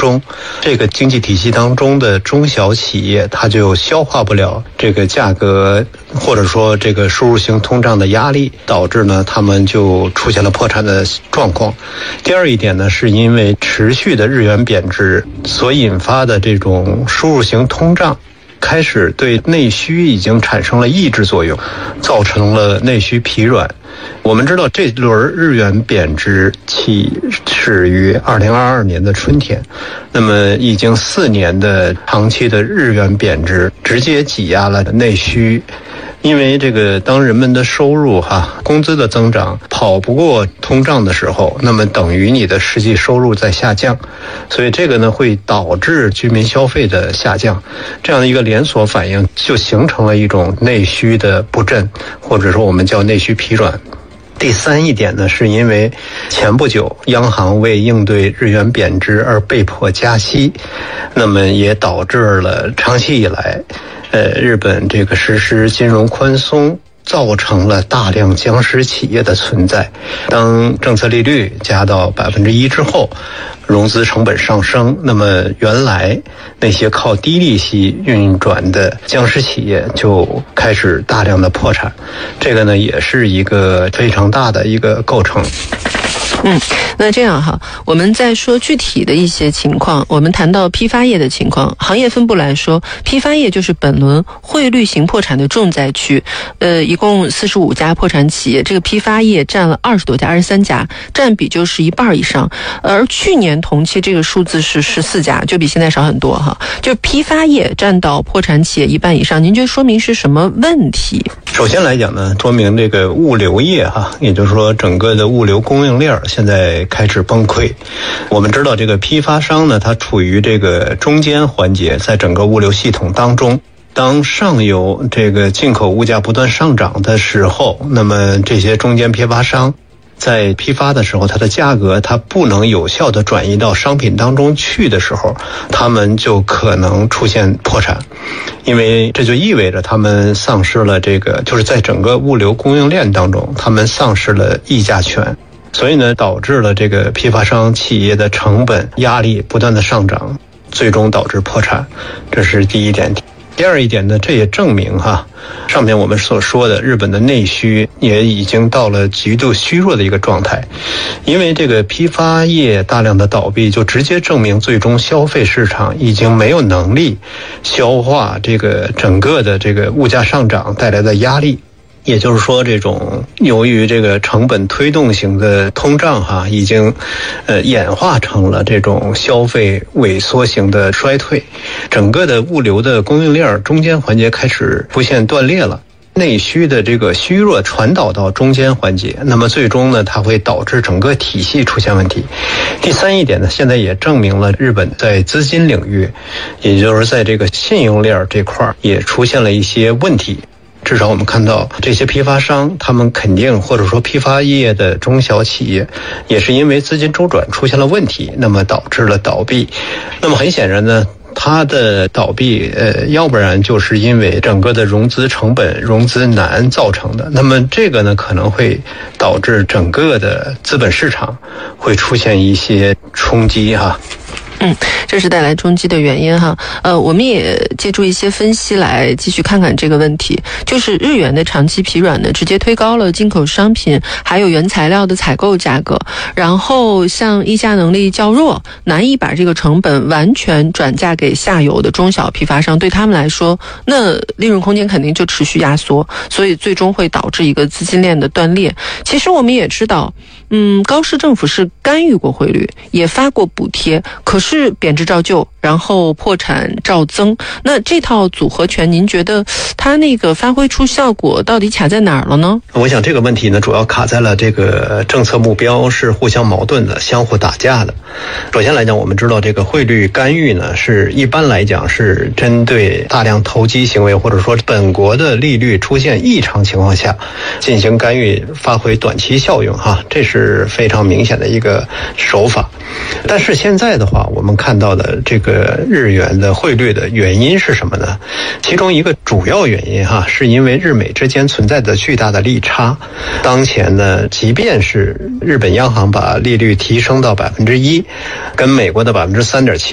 中，这个经济体系当中的中小企业它就消化不了这个价格或者说这个输入性通胀的压力，导致呢他们就出现了破产的状况。第二一点呢，是因为持续的日元贬值所引发的这种输入型通胀开始对内需已经产生了抑制作用，造成了内需疲软。我们知道这轮日元贬值起始于2022年的春天，那么已经4年的长期的日元贬值直接挤压了内需。因为这个当人们的收入工资的增长跑不过通胀的时候，那么等于你的实际收入在下降，所以这个呢会导致居民消费的下降，这样的一个连锁反应就形成了一种内需的不振，或者说我们叫内需疲软。第三一点呢，是因为前不久央行为应对日元贬值而被迫加息，那么也导致了长期以来日本这个实施金融宽松，造成了大量僵尸企业的存在。当政策利率加到1%之后，融资成本上升，那么原来那些靠低利息运转的僵尸企业就开始大量的破产，这个呢也是一个非常大的一个构成。 那这样我们再说具体的一些情况。我们谈到批发业的情况，行业分布来说，批发业就是本轮汇率型破产的重灾区。一共45家破产企业，这个批发业占了20多家，23家，占比就是1半以上。而去年同期这个数字是14家，就比现在少很多就批发业占到破产企业1半以上，您觉得说明是什么问题？ 首先来讲呢，说明这个物流业也就是说整个的物流供应链现在开始崩溃。我们知道这个批发商呢，它处于这个中间环节，在整个物流系统当中，当上游这个进口物价不断上涨的时候，那么这些中间批发商在批发的时候，它的价格它不能有效的转移到商品当中去的时候，他们就可能出现破产。因为这就意味着他们丧失了这个，就是在整个物流供应链当中，他们丧失了议价权，所以呢导致了这个批发商企业的成本压力不断的上涨，最终导致破产。这是第一点。第二一点呢，这也证明上面我们所说的日本的内需也已经到了极度虚弱的一个状态。因为这个批发业大量的倒闭，就直接证明最终消费市场已经没有能力消化这个整个的这个物价上涨带来的压力。也就是说，这种由于这个成本推动型的通胀已经演化成了这种消费萎缩型的衰退，整个的物流的供应链中间环节开始出现断裂了，内需的这个虚弱传导到中间环节，那么最终呢，它会导致整个体系出现问题。第三一点呢，现在也证明了日本在资金领域，也就是在这个信用链这块也出现了一些问题。至少我们看到这些批发商，他们肯定或者说批发业的中小企业也是因为资金周转出现了问题，那么导致了倒闭。那么很显然呢，它的倒闭要不然就是因为整个的融资成本融资难造成的，那么这个呢可能会导致整个的资本市场会出现一些冲击这是带来冲击的原因我们也借助一些分析来继续看看这个问题，就是日元的长期疲软呢，直接推高了进口商品还有原材料的采购价格，然后像议价能力较弱，难以把这个成本完全转嫁给下游的中小批发商，对他们来说，那利润空间肯定就持续压缩，所以最终会导致一个资金链的断裂。其实我们也知道，高市政府是干预过汇率，也发过补贴，可是贬值照旧，然后破产照增。那这套组合拳，您觉得它那个发挥出效果到底卡在哪儿了呢？ 我想这个问题呢，主要卡在了这个政策目标是互相矛盾的，相互打架的。首先来讲，我们知道这个汇率干预呢，是一般来讲是针对大量投机行为，或者说本国的利率出现异常情况下进行干预，发挥短期效用这是非常明显的一个手法。但是现在的话，我们看到的这个日元的汇率的原因是什么呢？其中一个主要原因是因为日美之间存在的巨大的利差。当前呢，即便是日本央行把利率提升到1%，跟美国的3.7%。